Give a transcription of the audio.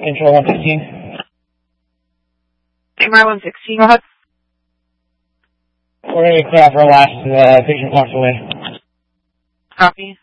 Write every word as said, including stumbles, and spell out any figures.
Control one sixteen. M R one sixteen, go ahead. We're going to clear out for a last uh, patient walks away. Copy.